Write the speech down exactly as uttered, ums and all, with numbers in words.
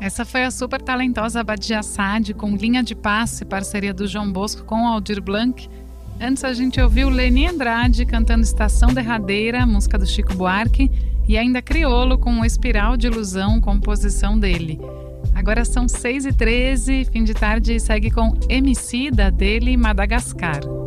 Essa foi a super talentosa Badia Saad com Linha de Passe, parceria do João Bosco com o Aldir Blanc. Antes a gente ouviu Leni Andrade cantando Estação Derradeira, música do Chico Buarque, e ainda Criolo com Espiral de Ilusão, composição dele. Agora são seis e treze, fim de tarde, segue com Emicida, dele, Madagascar.